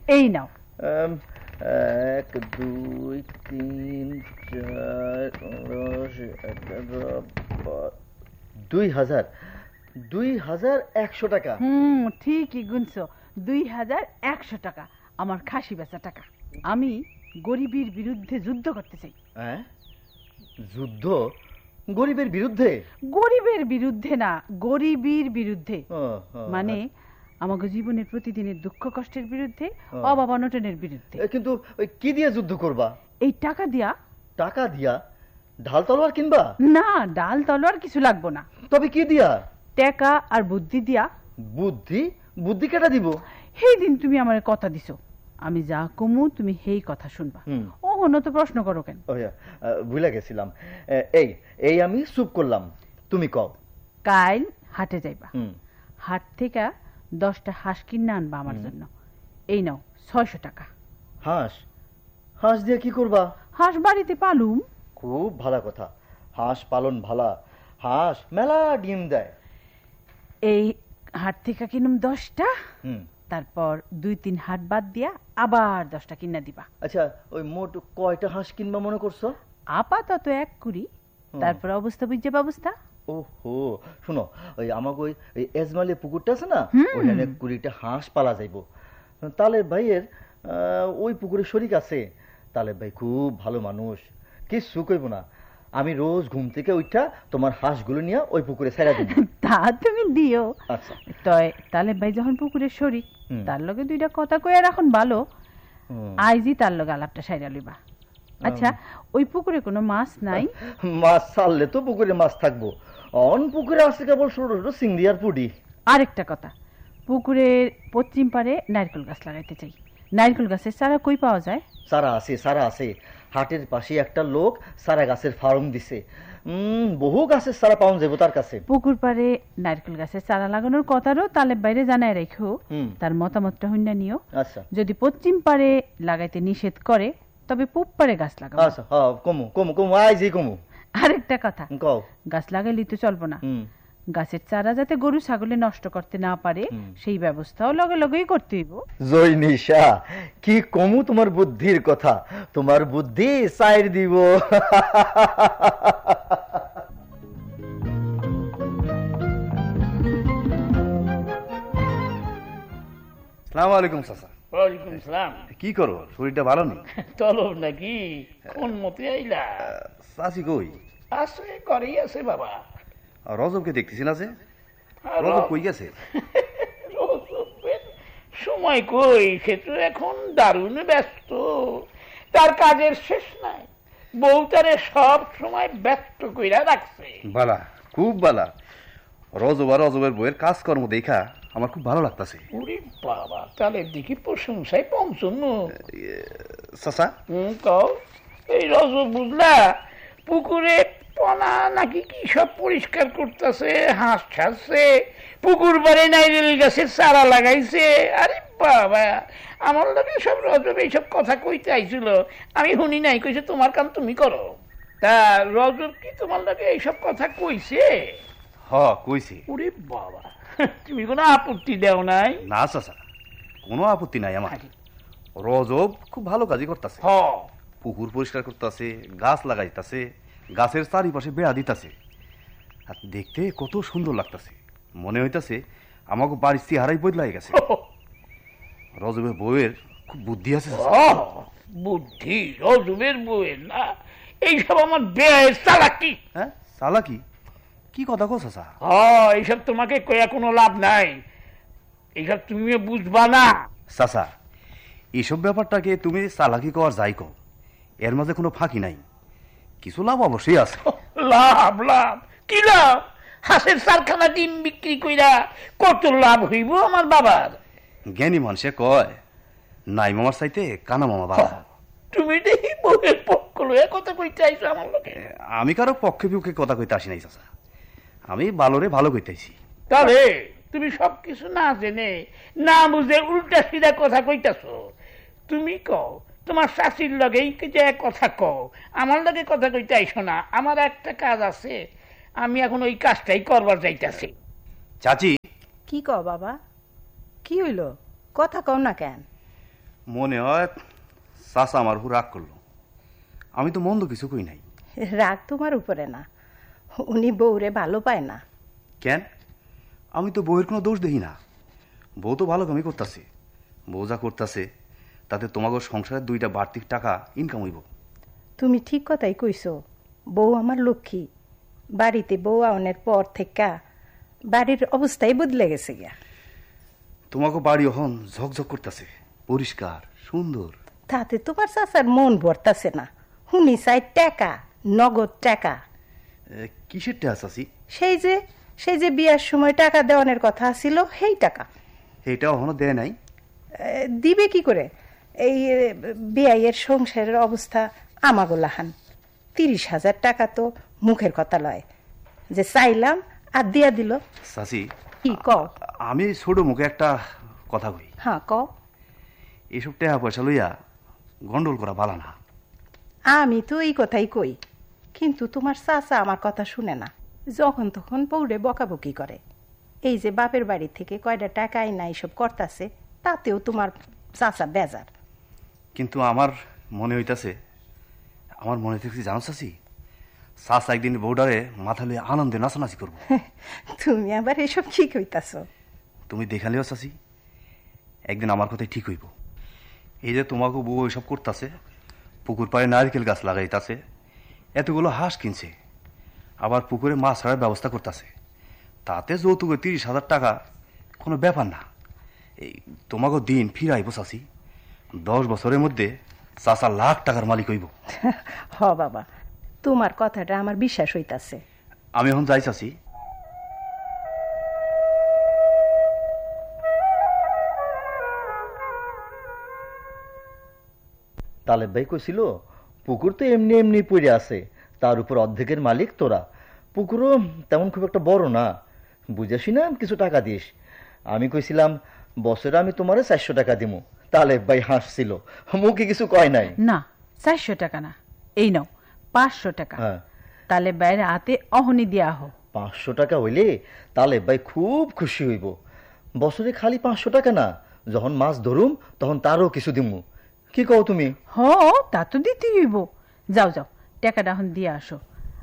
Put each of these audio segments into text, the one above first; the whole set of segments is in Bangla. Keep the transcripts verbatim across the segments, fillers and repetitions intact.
এই নাও। এক দুই তিন চার দশ এগারো দুই হাজার দুই হাজার একশো টাকা। হুম ঠিকই গুনছো, দুই হাজার একশো টাকা আমার খাসি বেচা টাকা। আমি গরিবের বিরুদ্ধে যুদ্ধ করতে চাই। হ্যাঁ যুদ্ধ? গরিবের বিরুদ্ধে? গরিবের বিরুদ্ধে না, গরিবের বিরুদ্ধে। মানে আমাকে জীবনের প্রতিদিনের দুঃখ কষ্টের বিরুদ্ধে, অভাব অনটনের বিরুদ্ধে। কিন্তু কি দিয়ে যুদ্ধ করবা? এই টাকা দিয়া। টাকা দিয়া? ঢাল তলোয়ার কিনবা? না, ডাল তলোয়ার কিছু লাগবো না। তবে কি দিয়া? টাকা আর বুদ্ধি দিয়া। বুদ্ধি? বুদ্ধি কেটা দিব? সেই দিন তুমি আমার কথা দিছো, আমি যা কমু তুমি সেই কথা শুনবা। ও অন্য তো প্রশ্ন করো কেন? ভুলে গেছিলাম। এই এই আমি চুপ করলাম, তুমি কও। কাল হাটে যাইবা, হাট থেকে দশটা হাঁস কিনে আনবা আমার জন্য। এই নাও ছয়শো টাকা। হাঁস? হাঁস দিয়ে কি করবা? হাঁস বাড়িতে পালুম। খুব ভালো কথা, হাঁস পালন ভালা। হাঁস মেলা ডিম দেয়। এই হাট থেকে কিনুম দশটা, তারপর দুই তিন হাট বাদ দিয়া আবার দশটা কিনা দিবা। আচ্ছা ওই মোট কয়টা হাঁস কিনবা মনে করছো? আপাতত এক কুড়ি, তারপর অবস্থা বুঝছে ব্যবস্থা। ওহো শুনো, ওই আমাকে ওই এজমালি পুকুরটা আছে না, ওখানে কুড়িটা হাঁস পালা যাইব। তালেব ভাইয়ের ওই পুকুরে শরিক আছে। তালেব ভাই খুব ভালো মানুষ, কিছু কইব না। আমি রোজ ঘুম থেকে উঠা তোমার হাঁসগুলো নিয়ে ওই পুকুরে ছাইরা দিব। তা তুমি দিও। আচ্ছা তয় তালেব ভাই যখন পুকুরে শরিক, তার লগে দুইটা কথা কইয়া রাখুন ভালো। আইজি তার লগে আলাপটা সাইরা লইবা। আচ্ছা ওই পুকুরে কোনো মাছ নাই? মাছ ছাড়লে তো পুকুরে মাছ থাকবো। অন পুকুরে আছে কেবল ছোট ছোট চিংড়ি আর পুডি। আরেকটা কথা, পুকুরের পশ্চিম পারে নারকেল গাছ লাগাইতে চাই। নারকেল গাছের চারা কই পাওয়া যায়? চারা আছে, চারা আছে। হাটের পাশে একটা লোক চারা গাছের ফার্ম দিছে। উম বহু গাছের চারা পাওয়া যাবে তার কাছে। পুকুর পারে নারকেল গাছের চারা লাগানোর কথারও তালেব বাইরে জানায় রেখো, তার মতামতটা হইনা নিও। আচ্ছা যদি পশ্চিম পারে লাগাইতে নিষেধ করে তবে পূব পারে গাছ লাগাবো। আচ্ছা হ্যাঁ কমু কমু কমু আইজি কমু। আরেকটা কথা, কও। গাছ লাগাইলে তো চলবো না, গাছের চারা যাতে গরু ছাগলে নষ্ট করতে না পারে সেই ব্যবস্থাও লগে লগেই করতে হইব। জয় নিশা, কি কমু তোমার বুদ্ধির কথা। তোমার বুদ্ধি সাইড দিব। আসসালামু আলাইকুম চাচা। ওয়ালাইকুম সালাম। কি করো, শরীরটা ভালো নেই? তলব নাকি? কোন মতে আইলা? চাচি কই? আছে, করেই আছে বাবা। রজবকে দেখতেছি না যে, রজব কই গেছে? রজবের সময় কই, সে তো এখন দারুণ ব্যস্ত, তার কাজের শেষ নাই। বউ তারে সব সময় ব্যস্ত কইরা রাখছে। বালা, খুব বালা। রজব আর রজবের বউয়ের কাজকর্ম দেখা আমার খুব ভালো লাগতেছে। ওরে বাবা, তাহলে দেখি প্রশংসায় পঞ্চন্ন। চাচা হুম কও। এই রজব বুঝলা পুকুরে পনা নাকি কি সব পরিষ্কার করতেছে, হাঁস ছাড়ছে, পুকুর পাড়ে নাইরেল গাছের চারা লাগাইছে। আরে বাবা, আমার লোকে সব রজব এইসব কথা কইতে আইছিল, আমি শুনি নাই। কইছে তোমার কাম তুমি করো। তা রজব কি তোমার লোকে এইসব কথা কইছে? হ্যাঁ কইছে। ওরে বাবা, তুমি কোনো আপত্তি দেও নাই? না চাচা, কোনো আপত্তি নাই আমার। রজব খুব ভালো কাজই করতেছে। পুকুর পরিষ্কার করতেছে, গাছ লাগাইতেছে, গাছের চারিপাশে বেড়া দিতেছে। আর দেখতে কত সুন্দর লাগতেছে। মনে হইতাছে আমাকে বাড়ির চেহারাই বদলাই গেছে। রজবের বউয়ের খুব বুদ্ধি আছে। বুদ্ধি রজবের বউয়ের না, এইসব আমার বেয়ের চালাকি। হ্যাঁ চালাকি? কি কথা কো চাচা? হ্যাঁ, এইসব তোমাকে কয়া কোনো লাভ নাই, এইসব তুমিও বুঝবা না। চাচা এইসব ব্যাপারটাকে তুমি চালাকি কর যাই কো, এর মাঝে কোনো ফাঁকি নাই। কিছু লাভ অবশ্যই আছে। লাভ? লাভ কি লাভ? হাঁসের চারখানা ডিম বিক্রি কইরা কত লাভ হইব আমার বাবার। জ্ঞানী মানুষে কয় নাই মামার চাইতে কানা মামা বাবা। তুমি দেখি বউয়ের পক্ষ লইয়া কথা কইতে আইছো আমার লোকে। আমি কারো পক্ষে বিপক্ষে কথা কইতে আসি নাই চাচা, আমি ভালোরে ভালো কইতেছি। তাহলে তুমি সবকিছু না জেনে না বুঝে উল্টা সিধা কথা কইতাছো। তুমি কও তোমার শাশির লগেই যে কথা কও, আমার লগে কথা কইতে আইসো না। আমার একটা কাজ আছে, আমি এখন ওই কাজটাই করবার যাইতাছি। চাচি। কি কও বাবা, কি হইল? কথা কও না কেন? মনে হয় চাচা আমার উপর রাগ করলো। আমি তো মন্দ কিছু কই নাই। রাগ তোমার উপরে না, উনি বউরে ভালো পায় না। কেন? আমি তো বউয়ের কোনো দোষ দেখি না। বউ তো ভালো কামই করতেছে। বউ যা করতেছে তাতে তোমাকে সংসারের দুইটা বাড়তি টাকা ইনকাম হইব। তুমি ঠিক কথাই কইছো। বউ আমার লক্ষ্মী। বাড়িতে বউ আউনের পর থেকে বাড়ির অবস্থাই বদলে গেছে গিয়া। তোমাকে বাড়ি এখন ঝকঝক করতেছে, পরিষ্কার সুন্দর। তাতে তোমার চাচার মন ভরতাছে না। হুনি চাই টাকা, নগদ টাকা। কিসের টাকা চাচি? সেই যে সেই যে বিয়ার সময় টাকা দেওয়ানের কথা ছিল, সেই টাকা। এটা এখনো দেয় নাই? দিবে কি করে? এই বিয়াইয়ের সংসারের অবস্থা আমাগোলাহান। তিরিশ হাজার টাকা তো মুখের কথা লয়, যে চাইলাম আর দিয়া দিল। চাচি, কি কও? আমি ছোট মুখে একটা কথা কই। হ্যাঁ কও। এসব টাকা পয়সা লইয়া গন্ডল করা ভালো না। আমি তো এই কথাই কই, কিন্তু তোমার চাচা আমার কথা শুনে না। যখন তখন পৌড়ে বকাবকি করে। এই যে বাপের বাড়ি থেকে কয়টা টাকাই না এইসব করতাছে, তাতেও তোমার চাচা বেজার। কিন্তু আমার মনে হইতাছে, আমার মনে থেকে জানো চাচি, চাচা একদিন বউডারে মাথা লইয়া আনন্দে নাচানাচি করবো। তুমি আবার এসব কি কইতাছ? তুমি দেখালেও চাচি, একদিন আমার কথাই ঠিক হইব। এই যে তোমাকে বউ এসব করতেছে, পুকুর পাড়ে নারকেল গাছ লাগাইতাছে, এতগুলো হাঁস কিনছে, আবার পুকুরে মাছ ছাড়ার ব্যবস্থা করতেছে, তাতে যৌতুকে তিরিশ হাজার টাকা কোনো ব্যাপার না। এই তোমাকে দিন ফিরাইব চাচি। দশ বছরের মধ্যে চাচা লাখ টাকার মালিক হইব। হ বাবা, তোমার কথাটা আমার বিশ্বাস হইতাছে। আমি এখন যাই চাচি। তালেব ভাই কইছিল পুকুর তো এমনি এমনি পড়ে আছে, তার উপর অর্ধেকের মালিক তোরা। পুকুরও তেমন খুব একটা বড় না, বুঝেছি না কিছু টাকা দিস। আমি কইছিলাম বছরে আমি তোমারে চারশো টাকা দিব। তালেব ভাই হাসছিল, মুখে কিছু কয় নাই। না, চারশো টাকা না, এই নাও পাঁচশো টাকা। হ্যাঁ, তাহলে বাইরে হাতে অহনি দিয়া হো। পাঁচশো টাকা হইলে তালেব ভাই খুব খুশি হইব। বছরে খালি পাঁচশো টাকা না, যখন মাছ ধরুম তখন তারও কিছু দিমু। কি কও তুমি? হ, তা তো দিতে হইব। যাও যাও, টাকাটা এখন দিয়ে আসো।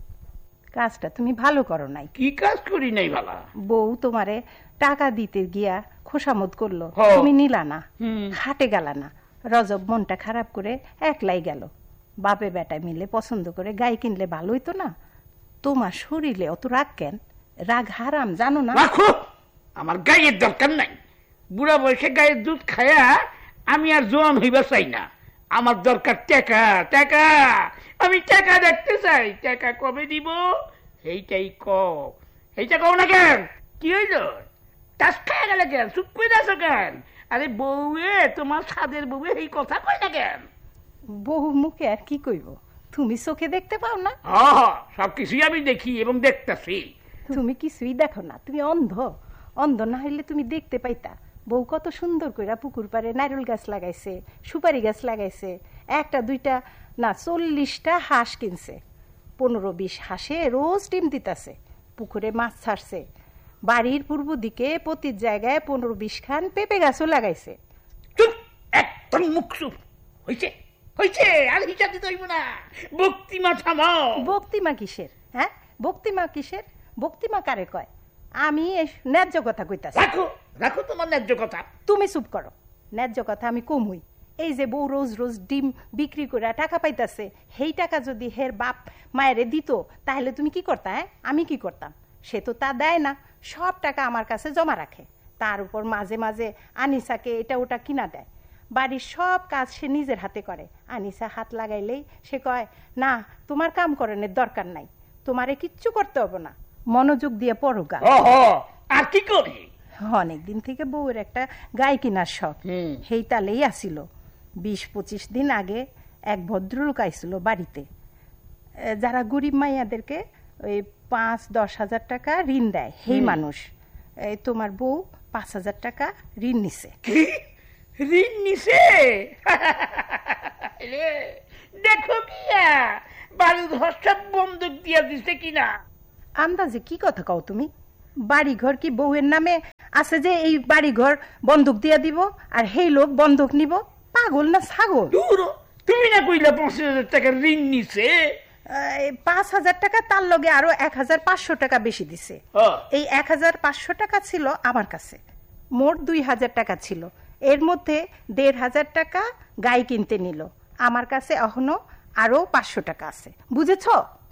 কাজটা তুমি ভালো করো নাই। কি কাজ করি নাই বালা? বউ তোমারে টাকা দিতে গিয়া খোসামত করলো, হ। তুমি নিলা না, হুম। হাটে গেলা না। রজব মনটা খারাপ করে একলাই গেল। বাপে বেটায় মিলে পছন্দ করে গাই কিনলে ভালো হইতো না? তোমার শরীরে অত রাগ কেন? রাগ হারাম, জানো না? রাখো, আমার গায়ের দরকার নাই। বুড়া বয়সে গায়ের দুধ খায়া আমি আর জোয়ান হইবা চাই না। আমার দরকার টাকা, টাকা। আমি টাকা দেখতে চাই। টাকা কবে দিব এইটাই কও। এইটা কও না কেন? কি হইল? টাস খায়া গেলে কেন? চুপ করে আছো কেন? আরে বউয়ে, তোমার ছাদের বউয়ে এই কথা কয় না কেন? বহু মুখে আর কি কইব? তুমি চোখে দেখতে পাও না? হ্যাঁ, সবকিছুই আমি দেখি এবং দেখতেছি। তুমি কিছুই দেখো না, তুমি অন্ধ। অন্ধ না হইলে তুমি দেখতে পাইতা। বউ কত সুন্দর কইরা পুকুর পাড়ে নারকেল গাছ লাগাইছে, সুপারি গাছ লাগাইছে, একটা দুইটা না চল্লিশটা হাঁস কিনছে। পনেরো বিশ হাঁসে রোজ ডিম দিতাছে। পুকুরে মাছ ছাড়ছে। বাড়ির পূর্ব দিকে প্রতি জায়গায় পনেরো বিশ খান পেঁপে গাছও লাগাইছে। চুপ, একদম মুখ চুপ। হইছে হইছে, আর হিসাব দিতে হইব না। বক্তিমা থামাও। বক্তিমা কিসের? হ্যাঁ, বক্তিমা কিসের? বক্তিমা কারে কয়? আমি এই ন্যায্য কথা কইতাছি। রাখো রাখো তোমার ন্যায্য কথা। তুমি চুপ করো। ন্যায্য কথা আমি কমুই। এই যে বউ রোজ রোজ ডিম বিক্রি করে টাকা পাইতাছে, সেই টাকা যদি হের বাপ মায়েরে দিত তাহলে তুমি কি করতা? হ্যাঁ, আমি কি করতাম? সে তো তা দেয় না, সব টাকা আমার কাছে জমা রাখে। তার উপর মাঝে মাঝে আনিসাকে এটা ওটা কিনা দেয়। বাড়ির সব কাজ সে নিজের হাতে করে। আনিসা হাত লাগাইলেই সে কয়, না তোমার কাম করানোর দরকার নাই, তোমারে কিচ্ছু করতে হবে না, মনোযোগ দিয়ে পড়ো গা। আর কি করি? অনেকদিন থেকে বউয়ের একটা গাই কিনার শখ, সেই তালেই আসিল। বিশ পঁচিশ দিন আগে এক ভদ্রলোক আইছিল বাড়িতে, যারা গরিব মাইয়াদেরকে ওই পাঁচ দশ হাজার টাকা ঋণ দেয়, সেই মানুষ। এই তোমার বউ পাঁচ হাজার টাকা ঋণ নিছে। ঋণ নিছে? দেখো কিয়া বাড়ি ঘর সব বন্দুক দিয়া দিছে কিনা। আন্দাজে কি কথা কও তুমি? বাড়ি ঘর কি বউয়ের নামে আছে যে এই বাড়ি ঘর বন্দুক দিয়া দিব আর সেই লোক বন্দুক নিব? পাগল না ছাগল? দূর, তুমি না কইলা পঞ্চাশ হাজার টাকা ঋণ নিছে। এই পাঁচ হাজার টাকা তার লগে আরো এক হাজার পাঁচশো টাকা বেশি দিছে। হ্যাঁ। এই এক হাজার পাঁচশো টাকা ছিল আমার কাছে, মোট দুই হাজার টাকা ছিল। এর মধ্যে দেড় হাজার টাকা গাই কিনতে নিল, আমার কাছে এখনো আরো পাঁচশো টাকা আছে, বুঝেছ?